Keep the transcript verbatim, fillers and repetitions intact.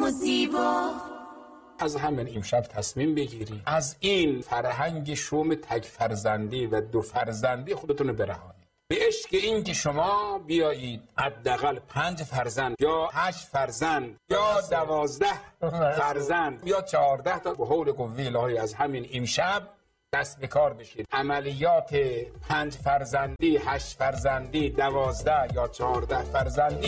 و زیبا. از همین امشب تصمیم بگیری از این فرهنگ شوم تک فرزندی و دو فرزندی خودتون رو برهانید به عشق این که شما بیایید حداقل پنج فرزند یا هشت فرزند یا دوازده فرزند یا چهارده تا به حول قوه الهی از همین امشب دست به کار بشید. عملیات پنج فرزندی، هشت فرزندی، دوازده یا چهارده فرزندی